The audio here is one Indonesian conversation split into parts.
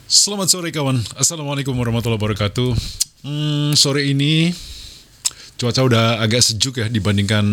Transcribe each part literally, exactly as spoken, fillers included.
Selamat sore kawan, Assalamualaikum warahmatullahi wabarakatuh. Hmm, sore ini cuaca udah agak sejuk ya dibandingkan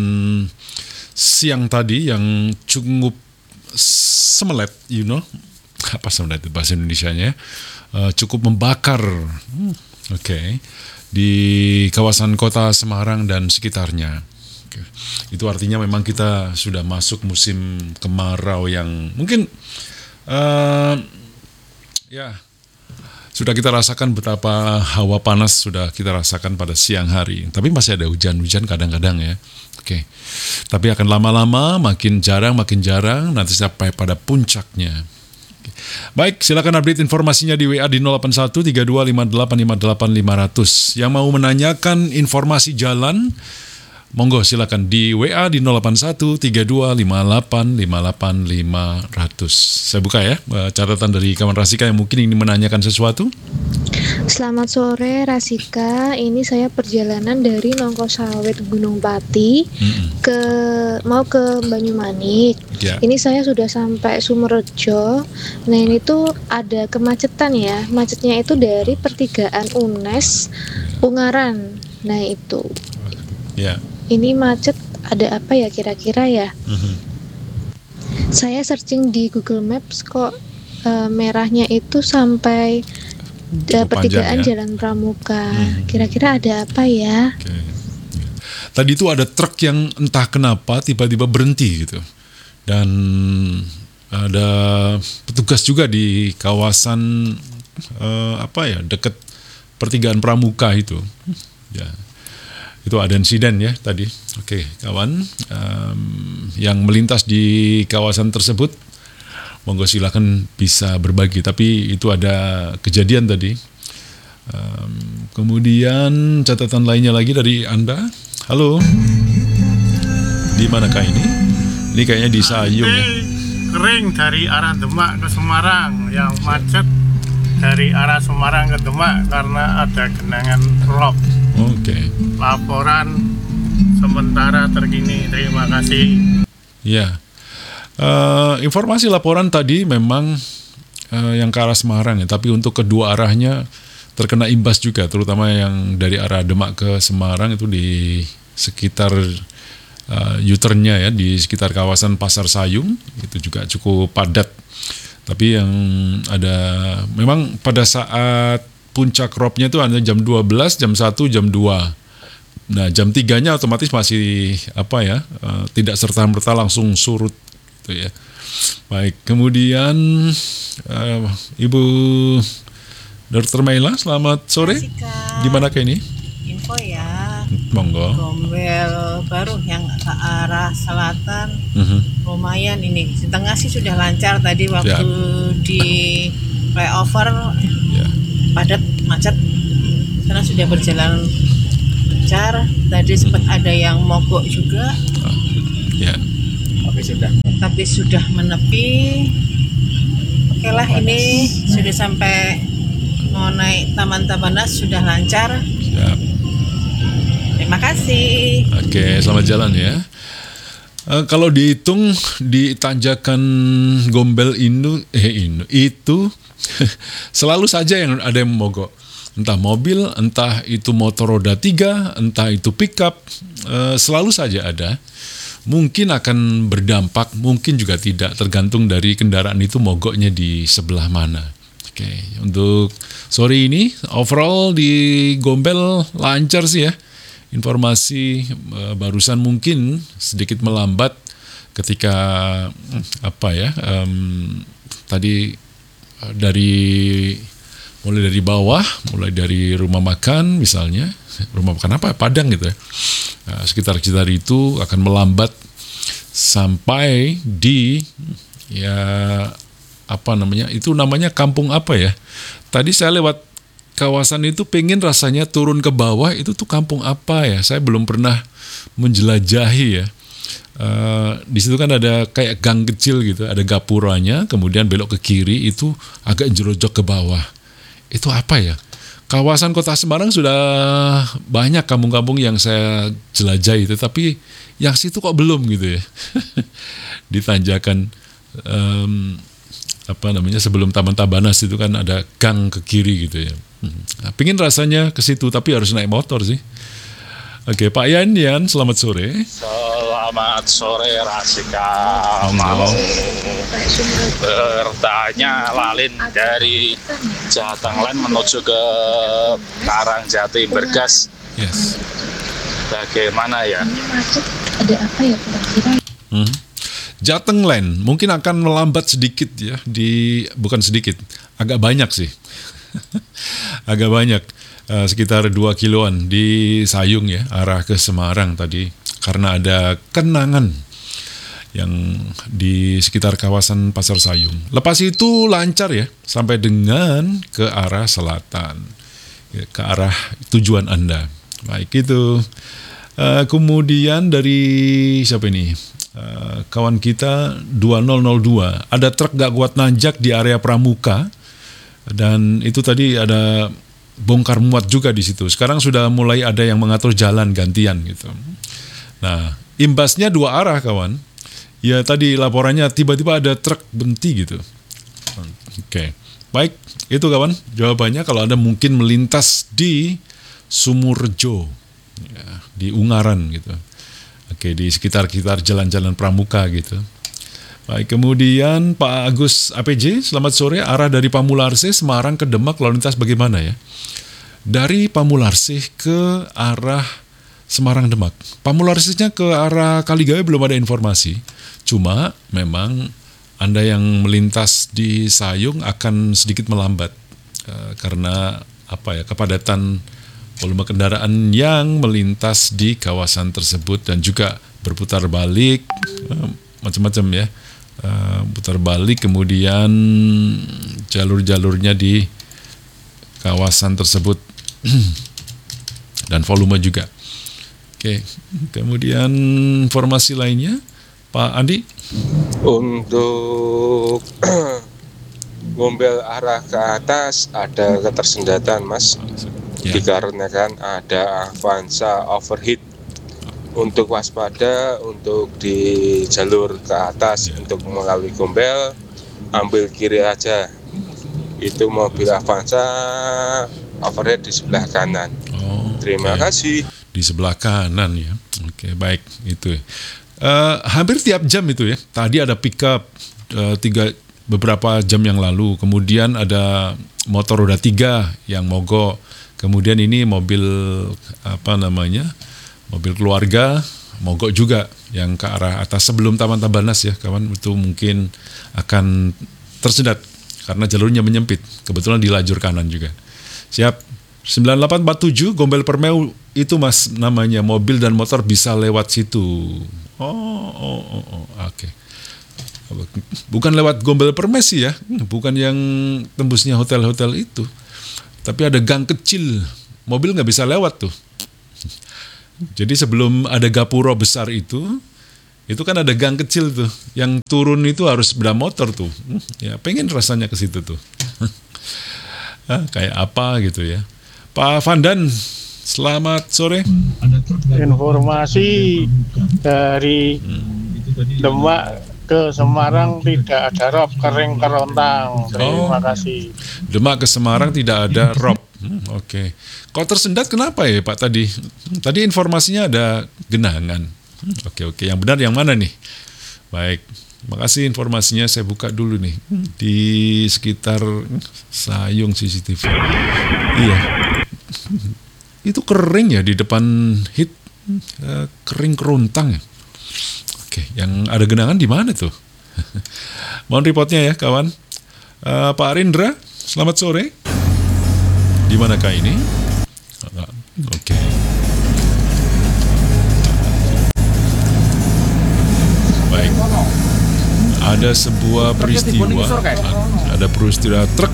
siang tadi yang cukup semelet, you know. Apa semelet itu bahasa Indonesianya? Uh, cukup membakar. Hmm, Oke, okay. Di kawasan kota Semarang dan sekitarnya. Okay. Itu artinya memang kita sudah masuk musim kemarau yang mungkin uh, ya, sudah kita rasakan betapa hawa panas sudah kita rasakan pada siang hari. Tapi masih ada hujan-hujan kadang-kadang ya. Oke. Tapi akan lama-lama makin jarang, makin jarang nanti sampai pada puncaknya. Oke. Baik, silakan update informasinya di W A di nol delapan satu tiga dua lima delapan lima delapan lima nol nol. Yang mau menanyakan informasi jalan, monggo silakan di W A di nol delapan satu tiga dua lima delapan lima delapan lima nol nol. Saya buka ya catatan dari kawan Rasika yang mungkin ingin menanyakan sesuatu. Selamat sore Rasika, ini saya perjalanan dari Nongkosawit Gunung Pati mm-hmm. ke mau ke Banyumanik. Yeah. Ini saya sudah sampai Sumerejo. Nah ini tuh ada kemacetan ya, macetnya itu dari pertigaan U N E S Ungaran. Nah itu. Ya. Yeah. Ini macet ada apa ya kira-kira ya? Mm-hmm. Saya searching di Google Maps kok uh, merahnya itu sampai uh, pertigaan ya? Jalan Pramuka. Mm-hmm. Kira-kira ada apa ya? Okay. Tadi itu ada truk yang entah kenapa tiba-tiba berhenti gitu. Dan ada petugas juga di kawasan uh, apa ya dekat pertigaan Pramuka itu. Ya. Itu ada insiden ya tadi. Oke, kawan um, yang melintas di kawasan tersebut, monggo silakan bisa berbagi. Tapi itu ada kejadian tadi. Um, kemudian catatan lainnya lagi dari Anda. Halo, di manakah ini? Ini kayaknya di Sayung ya. Kering dari arah Demak ke Semarang, yang macet dari arah Semarang ke Demak karena ada genangan rob. Oke. Okay. Laporan sementara terkini. Terima kasih. Ya, uh, informasi laporan tadi memang uh, yang ke arah Semarang ya, tapi untuk kedua arahnya terkena imbas juga, terutama yang dari arah Demak ke Semarang itu di sekitar uh, U-turn-nya ya, di sekitar kawasan Pasar Sayung itu juga cukup padat. Tapi yang ada memang pada saat puncak robnya itu hanya jam dua belas, jam satu, jam dua. Nah, jam tiga-nya otomatis masih apa ya, uh, tidak serta-merta langsung surut gitu ya. Baik, kemudian uh, Ibu Dokter Maila, selamat sore. Di mana kayak ini? Info ya. Monggo. Gombel baru yang ke arah selatan. Uh-huh. Lumayan ini. Di tengah sih sudah lancar tadi waktu ya. Di flyover. Ya. Padat, macet, karena sudah berjalan lancar. Tadi sempat hmm. ada yang mogok juga. Oh, ya. Tapi sudah. Tapi sudah menepi. Oke lah, ini sudah sampai mau naik Taman Tabanas sudah lancar. Siap. Terima kasih. Oke, selamat jalan ya. Uh, kalau dihitung di tanjakan Gombel Indu, eh Indu itu selalu saja yang ada yang mogok, entah mobil, entah itu motor roda tiga, entah itu pickup, uh, selalu saja ada. Mungkin akan berdampak, mungkin juga tidak, tergantung dari kendaraan itu mogoknya di sebelah mana. Oke, untuk sore ini overall di Gombel lancar sih ya. Informasi uh, barusan mungkin sedikit melambat ketika hmm, apa ya um, tadi uh, dari mulai dari bawah, mulai dari rumah makan misalnya, rumah makan apa Padang gitu ya, uh, sekitar-sekitar itu akan melambat sampai di ya apa namanya itu namanya kampung apa ya, tadi saya lewat kawasan itu pengen rasanya turun ke bawah, itu tuh kampung apa ya? Saya belum pernah menjelajahi ya. Uh, di situ kan ada kayak gang kecil gitu, ada gapuranya, kemudian belok ke kiri itu agak jerojok ke bawah. Itu apa ya? Kawasan Kota Semarang sudah banyak kampung-kampung yang saya jelajahi itu, tapi yang situ kok belum gitu ya. Di tanjakan um, apa namanya sebelum Taman Tabanas itu kan ada gang ke kiri gitu ya. Nah, pingin rasanya ke situ tapi harus naik motor sih. Oke, Pak Yan Yan, selamat sore. Selamat sore Rasika, mau bertanya lalin dari Jatenglen menuju ke Karangjati Bergas. Yes. Bagaimana ya? Ada apa ya kira-kira? Hmm. Jatenglen mungkin akan melambat sedikit ya di bukan sedikit, agak banyak sih. agak banyak. Uh, sekitar dua kiloan di Sayung ya, arah ke Semarang tadi, karena ada kenangan yang di sekitar kawasan Pasar Sayung. Lepas itu lancar ya, sampai dengan ke arah selatan, ya, ke arah tujuan Anda. Baik itu. Uh, kemudian dari siapa ini? Uh, kawan kita dua nol nol dua, ada truk gak kuat nanjak di area Pramuka, dan itu tadi ada bongkar muat juga di situ. Sekarang sudah mulai ada yang mengatur jalan gantian gitu. Nah, imbasnya dua arah kawan. Ya tadi laporannya tiba-tiba ada truk berhenti gitu. Oke, baik itu kawan jawabannya. Kalau Anda mungkin melintas di Sumurjo, ya, di Ungaran gitu. Oke, di sekitar-sekitar jalan-jalan Pramuka gitu. Baik, kemudian Pak Agus A P J, selamat sore. Arah dari Pamularse, Semarang ke Demak lalu lintas bagaimana ya? Dari Pamularse ke arah Semarang Demak. Pamularsenya ke arah Kaligawe belum ada informasi. Cuma memang Anda yang melintas di Sayung akan sedikit melambat uh, karena apa ya? Kepadatan volume kendaraan yang melintas di kawasan tersebut dan juga berputar balik uh, macam-macam ya. Uh, putar balik, kemudian jalur-jalurnya di kawasan tersebut dan volume juga. Oke, kemudian informasi lainnya Pak Andi. Untuk gombel arah ke atas ada ketersendatan Mas, ya. Dikarenakan ada Avanza overheat. Untuk waspada untuk di jalur ke atas, ya. Untuk melalui gombel ambil kiri aja. Itu mobil Avanza overhead di sebelah kanan. Oh, terima okay. kasih. Di sebelah kanan ya. Oke, okay, baik itu. Uh, hampir tiap jam itu ya. Tadi ada pickup uh, tiga beberapa jam yang lalu. Kemudian ada motor roda tiga yang mogok. Kemudian ini mobil apa namanya? Mobil keluarga mogok juga yang ke arah atas sebelum Taman Tabanas ya kawan, itu mungkin akan tersendat karena jalurnya menyempit, kebetulan di lajur kanan juga. Siap. sembilan delapan empat tujuh Gombel Permeu itu Mas namanya, mobil dan motor bisa lewat situ. Oh, oh, oh, oh. Oke. Okay. Bukan lewat Gombel Permesi ya, bukan yang tembusnya hotel-hotel itu, tapi ada gang kecil, mobil nggak bisa lewat tuh. Jadi sebelum ada gapura besar itu, itu kan ada gang kecil tuh, yang turun itu harus sepeda motor tuh. Ya pengen rasanya ke situ tuh. ah, kayak apa gitu ya. Pak Vandan, selamat sore. Informasi dari Demak ke Semarang tidak ada rob, kering kerontang. Terima oh, kasih. Demak ke Semarang tidak ada rob. Hmm, Oke. Okay. Kalau tersendat kenapa ya Pak tadi? Tadi informasinya ada genangan. Hmm, oke okay, oke. Okay. Yang benar yang mana nih? Baik. Makasih informasinya, saya buka dulu nih di sekitar Sayung C C T V. Iya. Itu kering ya di depan hit, uh, kering kerontang ya. Oke, yang ada genangan di mana tuh? Mohon reportnya ya kawan. Uh, Pak Rindra, selamat sore. Di manakah ini? Uh, Oke. Okay. Baik. Ada sebuah peristiwa, ada peristiwa truk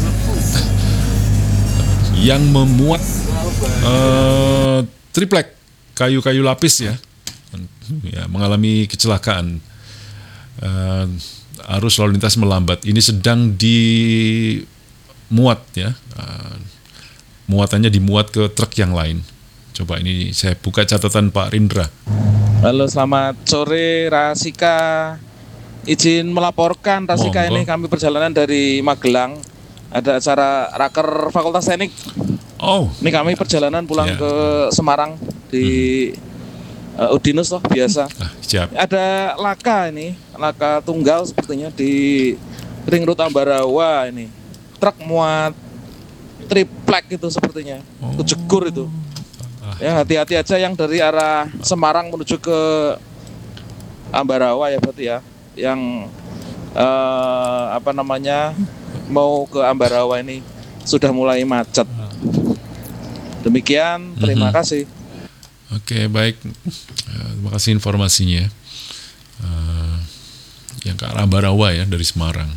yang memuat uh, triplek kayu-kayu lapis ya, ya mengalami kecelakaan. Uh, arus lalu lintas melambat. Ini sedang dimuat ya, uh, muatannya dimuat ke truk yang lain. Coba ini saya buka catatan Pak Rindra. Halo, selamat sore Rasika. izin melaporkan Rasika. Monggo. Ini kami perjalanan dari Magelang. Ada acara raker Fakultas Teknik. Oh, Ini kami perjalanan pulang Ya. ke Semarang di uh, Udinus loh biasa. ah, siap. Ada laka ini, laka tunggal sepertinya di ring road Ambarawa ini. Truk muat triplek itu sepertinya, kejegur itu. Ya hati-hati aja yang dari arah Semarang menuju ke Ambarawa ya berarti ya, yang eh, apa namanya mau ke Ambarawa ini sudah mulai macet. Demikian, terima Mhm. kasih. Oke, baik. Eh, terima kasih informasinya. Eh, yang ke arah Ambarawa ya dari Semarang.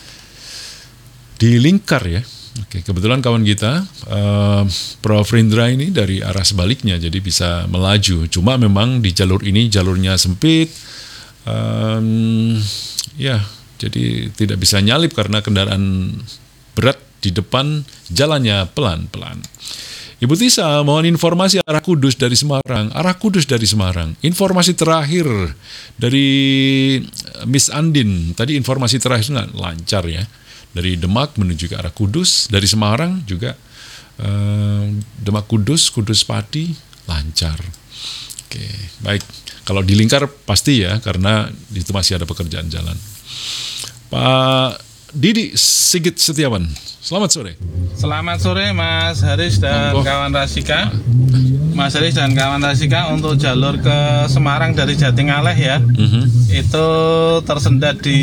Di Lingkar ya. Oke, kebetulan kawan kita eh, Prof Rindra ini dari arah sebaliknya, jadi bisa melaju. Cuma memang di jalur ini jalurnya sempit. Em, ya, jadi tidak bisa nyalip karena kendaraan berat di depan, jalannya pelan-pelan. Ibu Tisa, mohon informasi arah Kudus dari Semarang. Arah Kudus dari Semarang. Informasi terakhir dari Miss Andin. Tadi informasi terakhir nggak lancar ya. Dari Demak menuju ke arah Kudus. Dari Semarang juga eh, Demak Kudus, Kudus Pati lancar. Oke, baik. Kalau di Lingkar pasti ya, karena itu masih ada pekerjaan jalan. Pak Didi Sigit Setiawan, selamat sore. Selamat sore Mas Haris dan Monggo. kawan Rasika. Mas Haris dan kawan Rasika, untuk jalur ke Semarang dari Jatingaleh ya, Mhm. itu tersendat di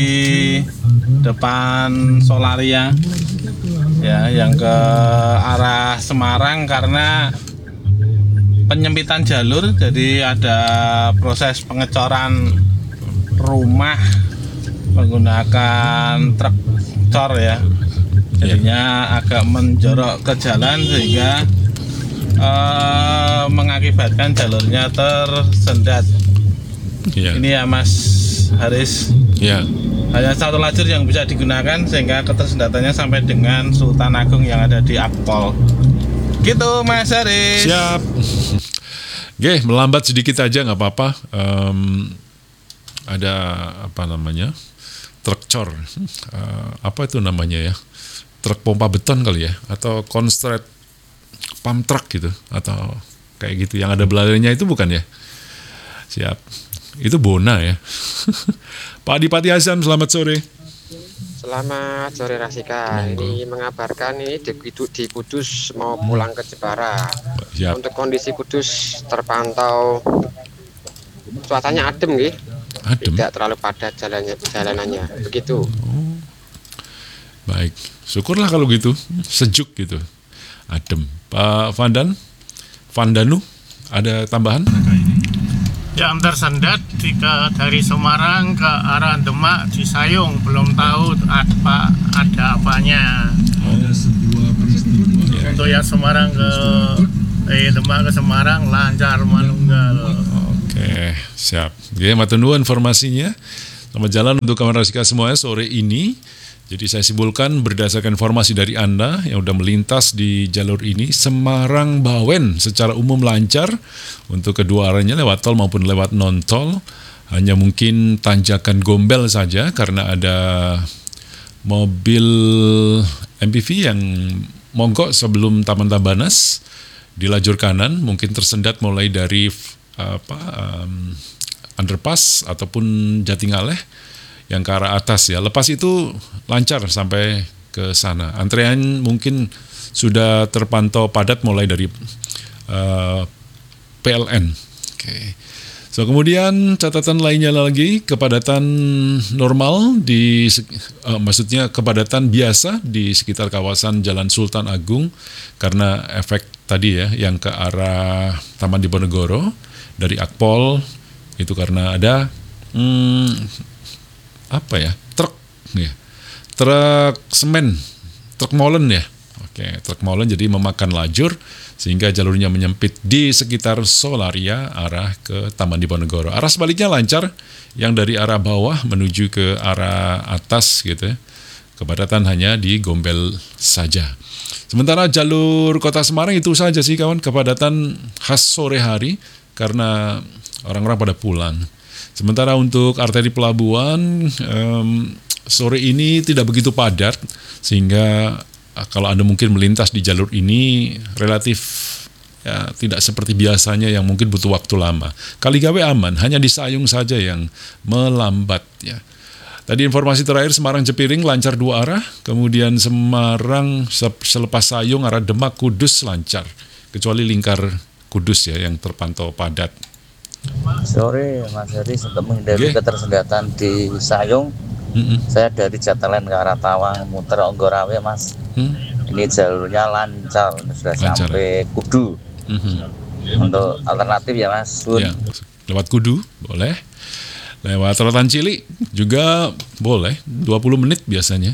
depan Solaria ya, yang ke arah Semarang karena penyempitan jalur, jadi ada proses pengecoran rumah menggunakan truk cor ya, jadinya agak menjorok ke jalan sehingga eh, mengakibatkan jalurnya tersendat. Ya, Ini ya Mas Haris, ya. hanya satu lajur yang bisa digunakan sehingga ketersendatannya sampai dengan Sultan Agung yang ada di Akpol. Gitu Mas Haris. Siap. Oke, melambat sedikit aja nggak apa-apa. Em, ada apa namanya? Truk cor. Eh, apa itu namanya ya? Truk pompa beton kali ya? Atau konstret pump truck gitu? Atau kayak gitu. Yang ada belalainya itu bukan ya? Siap. Itu Bona ya. Pak Adipati Hasan, selamat sore. Selamat sore Rasika. Monggo. Ini mengabarkan ini di, Kudu- di Kudus mau pulang ke Jepara. Siap. Untuk kondisi Kudus terpantau cuacanya adem nggih. Adem. Tidak terlalu padat jalannya jalanannya. Begitu. Baik. Syukurlah kalau gitu. Sejuk gitu. Adem. Pak Vandan, Vandanu, ada tambahan? Yang tersendat di, ke, dari Semarang ke arah Demak di Sayung, belum tahu apa ada apanya. Untuk yang Semarang ke eh, Demak ke Semarang lancar manunggal. Oke, siap. Oke, matur nuwun informasinya. Selamat jalan untuk kawan Rasika semuanya sore ini. Jadi saya simpulkan berdasarkan informasi dari Anda yang udah melintas di jalur ini, Semarang Bawen secara umum lancar untuk kedua arahnya lewat tol maupun lewat non-tol. Hanya mungkin tanjakan Gombel saja karena ada mobil M P V yang mogok sebelum Taman Tabanas di lajur kanan, mungkin tersendat mulai dari apa um, underpass ataupun Jatingaleh yang ke arah atas ya. Lepas itu lancar sampai ke sana. Antrean mungkin sudah terpantau padat mulai dari uh, P L N. Oke. Okay. So kemudian catatan lainnya lagi, kepadatan normal di uh, maksudnya kepadatan biasa di sekitar kawasan Jalan Sultan Agung karena efek tadi ya yang ke arah Taman Diponegoro dari Akpol itu karena ada hmm, apa ya, truk ya, truk semen, truk molen ya, oke, truk molen jadi memakan lajur sehingga jalurnya menyempit di sekitar Solaria arah ke Taman Diponegoro. Arah sebaliknya lancar, yang dari arah bawah menuju ke arah atas gitu ya. Kepadatan hanya di Gombel saja. Sementara jalur Kota Semarang itu saja sih kawan, kepadatan khas sore hari karena orang-orang pada pulang. Sementara untuk arteri pelabuhan um, sore ini tidak begitu padat, sehingga kalau Anda mungkin melintas di jalur ini relatif ya, tidak seperti biasanya yang mungkin butuh waktu lama. Kaligawe aman, hanya di Sayung saja yang melambat ya. Tadi informasi terakhir Semarang Jepiring lancar dua arah, kemudian Semarang selepas Sayung arah Demak Kudus lancar, kecuali lingkar Kudus ya yang terpantau padat. Sore Mas Heri, untuk menghindari okay. ketersendatan di Sayung, mm-hmm. saya dari Jatalen ke arah Tawang muter Onggorawe Mas. Mm. Ini jalurnya lancar, sudah lancar. Sampai Kudu. Mm-hmm. Untuk alternatif ya Mas, Sun. Ya, lewat Kudu boleh, lewat Rotan Cili juga boleh, dua puluh menit biasanya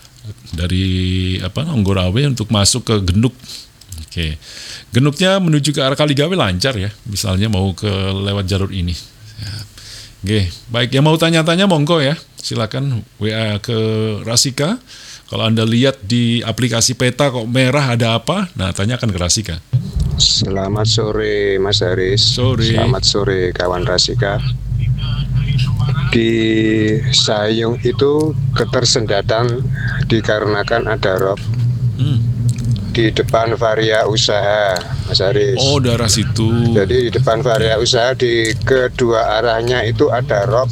dari apa Onggorawe untuk masuk ke Genuk. Oke, Genuknya menuju ke arah Kaligawe lancar ya, misalnya mau ke lewat jalur ini. Oke, baik, yang mau tanya-tanya monggo ya, silakan W A ke Rasika. Kalau Anda lihat di aplikasi peta kok merah ada apa, nah tanyakan ke Rasika. Selamat sore Mas Haris. Sore. Selamat sore kawan Rasika. Di Sayung itu ketersendatan dikarenakan ada rob. Hmm. Di depan Varia Usaha, Mas Haris. Oh, daerah situ. Jadi di depan Varia Usaha di kedua arahnya itu ada rob.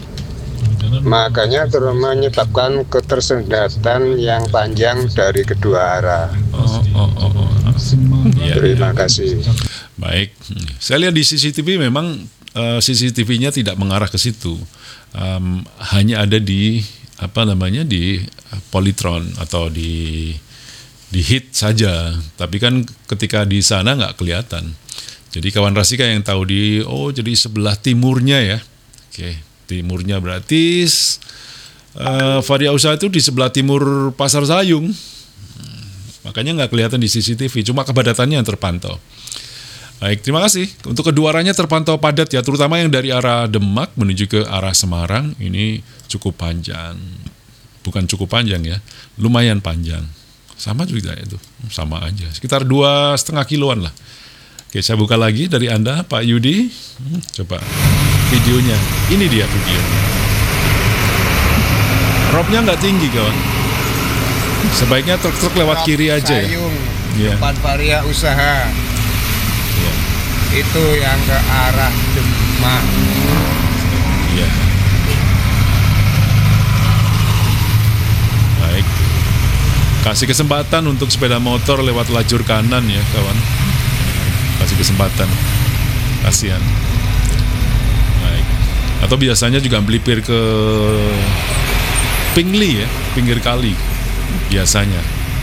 Makanya terus menyebabkan ketersendatan yang panjang dari kedua arah. Oh, oh, oh, oh. Ya, Terima ya. kasih. Baik, saya lihat di C C T V memang uh, C C T V-nya tidak mengarah ke situ. Um, hanya ada di apa namanya di uh, Polytron atau di di hit saja, tapi kan ketika di sana nggak kelihatan. Jadi kawan Rasika yang tahu di, oh jadi sebelah timurnya ya, oke, timurnya berarti uh, Varia Usaha itu di sebelah timur Pasar Sayung, hmm, makanya nggak kelihatan di C C T V, cuma kepadatannya yang terpantau. Baik, terima kasih. Untuk kedua arahnya terpantau padat ya, terutama yang dari arah Demak menuju ke arah Semarang, ini cukup panjang, bukan cukup panjang ya, lumayan panjang. Sama juga itu, sama aja. Sekitar dua setengah kiloan lah. Oke, saya buka lagi dari Anda, Pak Yudi. Hmm, coba videonya. Ini dia videonya. Robnya nggak tinggi, kawan. Sebaiknya truk-truk lewat kiri aja ya. Sayung, yeah. Depan Varia Usaha. Yeah. Itu yang ke arah Demak. Iya. Yeah. Baik. Kasih kesempatan untuk sepeda motor lewat lajur kanan ya kawan. Kasih kesempatan. Kasihan. Baik. Atau biasanya juga melipir ke Pingli ya, pinggir kali. Biasanya.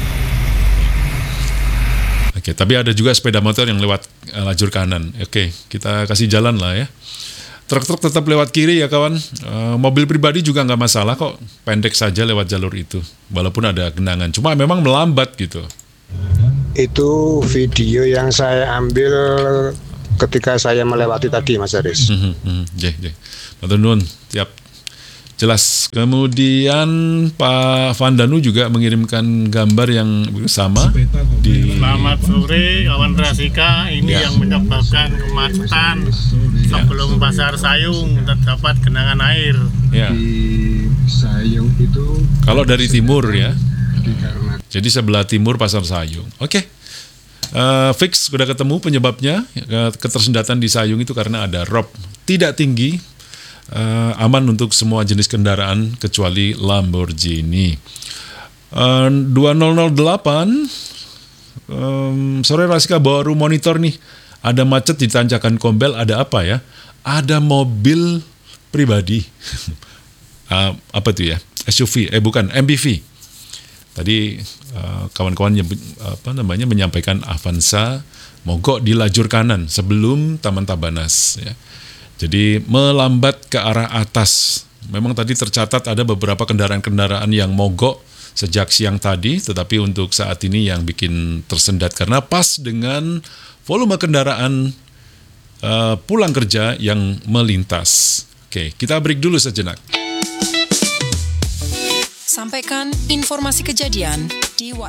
Oke, tapi ada juga sepeda motor yang lewat uh, lajur kanan. Oke, kita kasih jalan lah ya. Truk-truk tetap lewat kiri ya kawan. E, mobil pribadi juga nggak masalah kok, pendek saja lewat jalur itu, walaupun ada genangan. Cuma memang melambat gitu. Itu video yang saya ambil ketika saya melewati tadi, Mas Haris. Hmm, hmm, jeh, jeh. Matur nuwun, siap. Jelas. Kemudian Pak Vandanu juga mengirimkan gambar yang sama di. Selamat sore kawan Rasika. Ini ya. Yang menyebabkan kemacetan ya. Sebelum Pasar Sayung terdapat genangan air. Ya. Di Sayung itu. Kalau dari timur ya. Jadi sebelah timur Pasar Sayung. Oke. Okay. Uh, fix sudah ketemu penyebabnya. Ketersendatan di Sayung itu karena ada rob tidak tinggi. Uh, aman untuk semua jenis kendaraan kecuali Lamborghini. uh, dua nol nol delapan um, sore Rasika baru monitor nih, ada macet di Tanjakan Kombel. Ada apa ya? Ada mobil pribadi. uh, apa tuh ya? S U V, eh bukan, M P V. Tadi uh, kawan-kawan yang apa namanya menyampaikan Avanza mogok di lajur kanan sebelum Taman Tabanas ya. Jadi melambat ke arah atas. Memang tadi tercatat ada beberapa kendaraan-kendaraan yang mogok sejak siang tadi, tetapi untuk saat ini yang bikin tersendat karena pas dengan volume kendaraan uh, pulang kerja yang melintas. Oke, kita break dulu sejenak. Sampaikan informasi kejadian di WhatsApp